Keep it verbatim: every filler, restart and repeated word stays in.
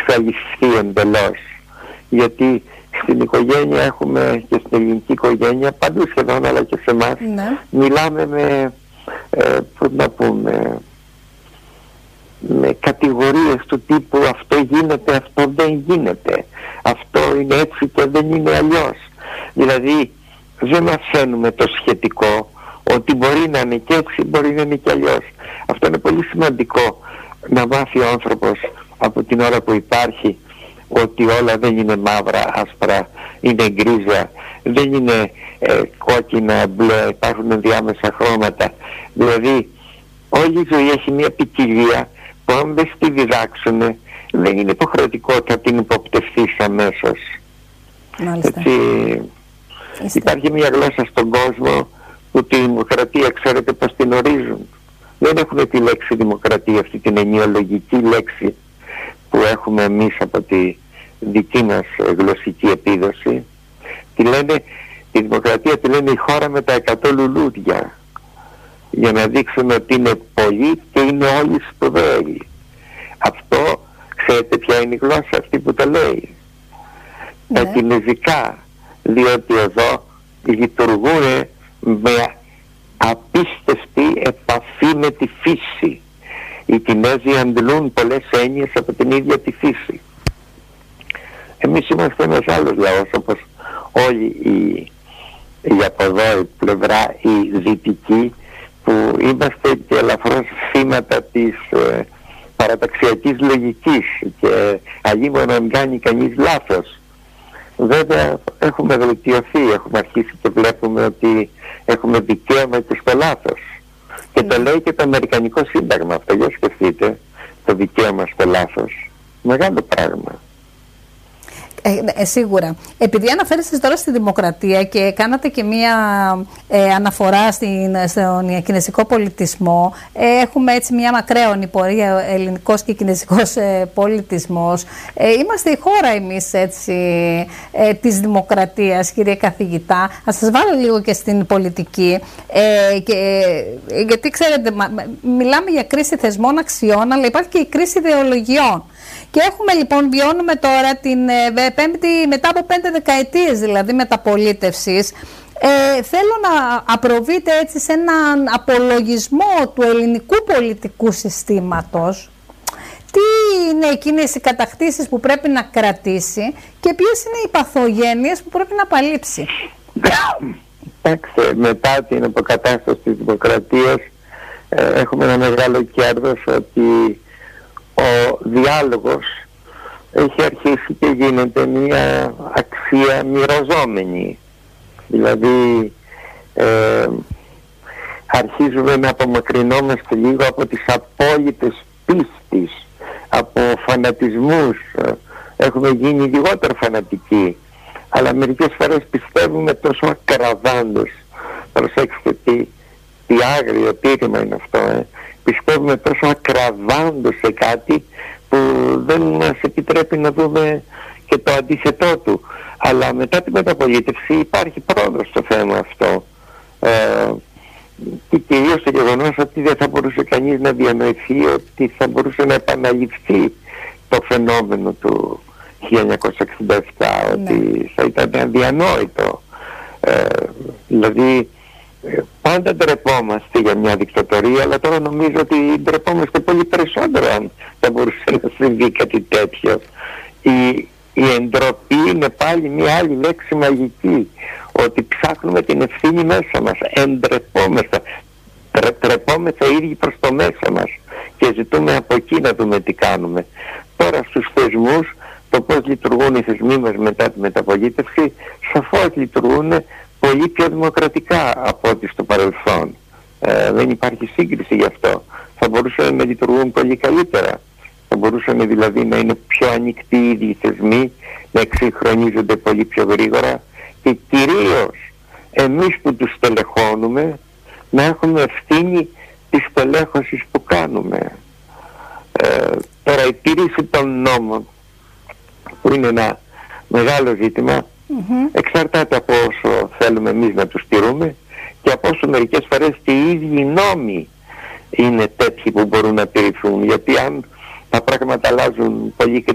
εξαλειφθεί εντελώς. Γιατί στην οικογένεια έχουμε, και στην ελληνική οικογένεια, παντού σχεδόν, αλλά και σε εμάς, ναι, μιλάμε με, ε, πώς να πούμε, με κατηγορίες του τύπου αυτό γίνεται, αυτό δεν γίνεται, αυτό είναι έτσι και δεν είναι αλλιώς. Δηλαδή δεν μαθαίνουμε το σχετικό, ότι μπορεί να είναι και έτσι, μπορεί να είναι και αλλιώς. Αυτό είναι πολύ σημαντικό, να μάθει ο άνθρωπος από την ώρα που υπάρχει ότι όλα δεν είναι μαύρα, άσπρα, είναι γκρίζα, δεν είναι ε, κόκκινα, μπλε, υπάρχουν ενδιάμεσα χρώματα. Δηλαδή όλη η ζωή έχει μια ποικιλία που αν δεν στη διδάξουν δεν είναι υποχρεωτικό να την υποπτευθείς αμέσως. Έτσι, υπάρχει μια γλώσσα στον κόσμο που τη δημοκρατία, ξέρετε πως την ορίζουν. Δεν έχουν τη λέξη δημοκρατία, αυτή την ενοιολογική λέξη που έχουμε εμείς από τη δική μας γλωσσική επίδοση. Τη λένε, τη δημοκρατία τη λένε η χώρα με τα εκατό λουλούδια, για να δείξουν ότι είναι πολλοί και είναι όλοι σπουδαίοι. Αυτό, ξέρετε ποια είναι η γλώσσα αυτή που το λέει? Ναι. Τα κινέζικα, διότι εδώ λειτουργούν με απίστευτη επαφή με τη φύση. Οι Κινέζοι αντλούν πολλές έννοιες από την ίδια τη φύση. Εμείς είμαστε ένας άλλος λαός, όπως όλοι οι, οι από εδώ η πλευρά, οι δυτικοί, που είμαστε και ελαφρώς θύματα της ε, παραταξιακής λογικής και αλλήμον αν κάνει κανείς λάθος. Βέβαια έχουμε βελτιωθεί, έχουμε αρχίσει και βλέπουμε ότι έχουμε δικαίωμα και στο λάθος. Και mm. το λέει και το Αμερικανικό Σύνταγμα αυτό, για σκεφτείτε, το δικαίωμα στο λάθος. Μεγάλο πράγμα. Ε, ε, σίγουρα. Επειδή αναφέρεστε τώρα στη δημοκρατία και κάνατε και μία ε, αναφορά στην, στον κινέζικο πολιτισμό, ε, έχουμε έτσι μία μακραίωνη πορεία, ελληνικός και κινέζικος ε, πολιτισμός. Ε, είμαστε η χώρα εμείς έτσι, ε, της δημοκρατίας, κύριε καθηγητά. Ας σας βάλω λίγο και στην πολιτική, ε, και, ε, γιατί ξέρετε, μα, μιλάμε για κρίση θεσμών, αξιών, αλλά υπάρχει και η κρίση ιδεολογιών. Και έχουμε λοιπόν, βιώνουμε τώρα την ε, πέμπτη, μετά από πέντε δεκαετίες δηλαδή μεταπολίτευσης. Ε, θέλω να απροβείτε έτσι σε έναν απολογισμό του ελληνικού πολιτικού συστήματος. Τι είναι εκείνες οι κατακτήσεις που πρέπει να κρατήσει και ποιες είναι οι παθογένειες που πρέπει να απαλείψει? Κοιτάξτε, μετά την αποκατάσταση της δημοκρατίας ε, έχουμε ένα μεγάλο κέρδος ότι ο διάλογος έχει αρχίσει και γίνεται μια αξία μοιραζόμενη. Δηλαδή ε, αρχίζουμε να απομακρυνόμαστε λίγο από τις απόλυτες πίστης, από φανατισμούς. Έχουμε γίνει λιγότερο φανατικοί, αλλά μερικές φορές πιστεύουμε τόσο ακραδάντως. Προσέξτε τι, τι άγριο πείρημα είναι αυτό, ε. Πιστεύουμε τόσο ακραδάντως σε κάτι που δεν μας επιτρέπει να δούμε και το αντίθετό του. Αλλά μετά την μεταπολίτευση υπάρχει πρόοδος στο θέμα αυτό. Ε, και κυρίως το γεγονός ότι δεν θα μπορούσε κανείς να διανοηθεί ότι θα μπορούσε να επαναληφθεί το φαινόμενο του χίλια εννιακόσια εξήντα επτά, ναι, ότι θα ήταν αδιανόητο. Ε, δηλαδή πάντα ντρεπόμαστε για μια δικτατορία, αλλά τώρα νομίζω ότι ντρεπόμαστε πολύ περισσότερο αν θα μπορούσε να συμβεί κάτι τέτοιο. Η, η εντροπή είναι πάλι μια άλλη λέξη μαγική, ότι ψάχνουμε την ευθύνη μέσα μας, εντρεπόμαστε, τρε, τρεπόμαστε ίδιοι προς το μέσα μας και ζητούμε από εκεί να δούμε τι κάνουμε. Τώρα στους θεσμούς, το πώς λειτουργούν οι θεσμοί μας μετά τη μεταπολίτευση, σαφώς λειτουργούν πολύ πιο δημοκρατικά από ό,τι στο παρελθόν. Ε, δεν υπάρχει σύγκριση γι' αυτό. Θα μπορούσαν να λειτουργούν πολύ καλύτερα. Θα μπορούσαν δηλαδή να είναι πιο ανοιχτοί οι ίδιοι θεσμοί, να εξυγχρονίζονται πολύ πιο γρήγορα και κυρίως εμείς που τους στελεχώνουμε να έχουμε ευθύνη της στελέχωσης που κάνουμε. Ε, τώρα η τήρηση των νόμων, που είναι ένα μεγάλο ζήτημα, Mm-hmm. εξαρτάται από όσο θέλουμε εμείς να τους τηρούμε και από όσο μερικές φορές και οι ίδιοι νόμοι είναι τέτοιοι που μπορούν να τηρηθούν, γιατί αν τα πράγματα αλλάζουν πολύ